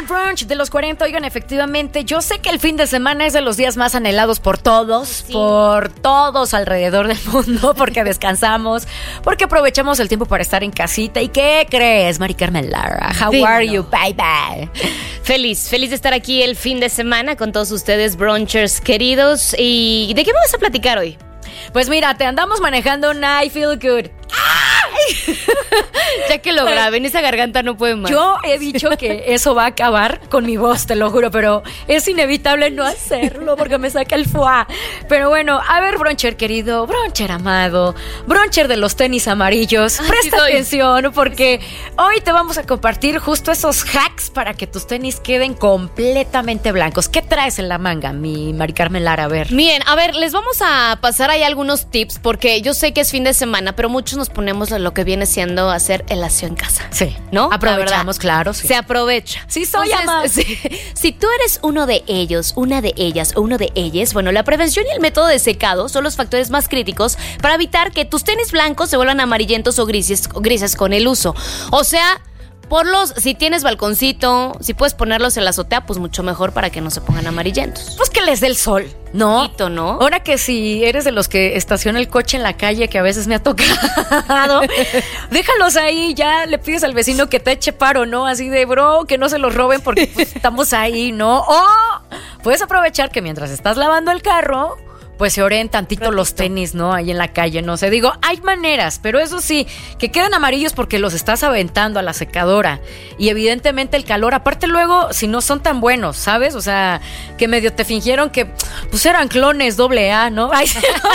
al brunch de los 40. Oigan, efectivamente, yo sé que el fin de semana es de los días más anhelados por todos, por todos alrededor del mundo, porque descansamos, porque aprovechamos el tiempo para estar en casita. ¿Y qué crees, Mari Carmen Lara? How are you? Bye, bye. Feliz de estar aquí el fin de semana con todos ustedes, brunchers queridos. ¿Y de qué me vas a platicar hoy? Pues mira, te andamos manejando un I Feel Good. Ya que lo graben, esa garganta no puede más. Yo he dicho que eso va a acabar con mi voz, te lo juro, pero es inevitable no hacerlo porque me saca el foie. Pero bueno, a ver, bruncher querido, bruncher amado, bruncher de los tenis amarillos, presta atención porque hoy te vamos a compartir justo esos hacks para que tus tenis queden completamente blancos. ¿Qué traes en la manga, mi Mari Carmen Lara? A ver. Bien, a ver, les vamos a pasar ahí algunos tips porque yo sé que es fin de semana, pero muchos nos ponemos lo que viene siendo hacer el aseo en casa. Sí, ¿no? Aprovechamos, claro. Sí. Se aprovecha. Sí, soy amada. Si tú eres uno de ellos, una de ellas o uno de ellas, bueno, la prevención y el método de secado son los factores más críticos para evitar que tus tenis blancos se vuelvan amarillentos o grises con el uso. O sea, si tienes balconcito, si puedes ponerlos en la azotea, pues mucho mejor para que no se pongan amarillentos. Pues que les dé el sol, ¿no? Poquito, ¿no? Ahora que si eres de los que estaciona el coche en la calle, que a veces me ha tocado, déjalos ahí, ya le pides al vecino que te eche paro, ¿no? Así de, bro, que no se los roben porque pues, estamos ahí, ¿no? O puedes aprovechar que mientras estás lavando el carro, pues se oreen tantito los tenis, ¿no? Ahí en la calle, no sé. Digo, hay maneras, pero eso sí, que queden amarillos porque los estás aventando a la secadora. Y evidentemente el calor, aparte luego, si no son tan buenos, ¿sabes? O sea, que medio te fingieron que, pues eran clones AA, ¿no? Ay,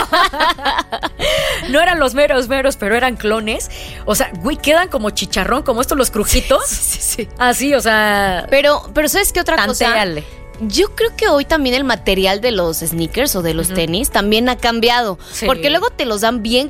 no eran los meros, pero eran clones. O sea, güey, quedan como chicharrón, como estos los crujitos. Sí. Así, o sea. Pero ¿sabes qué otra tanteale. cosa? Yo creo que hoy también el material de los sneakers o de los tenis también ha cambiado. Sí. Porque luego te los dan bien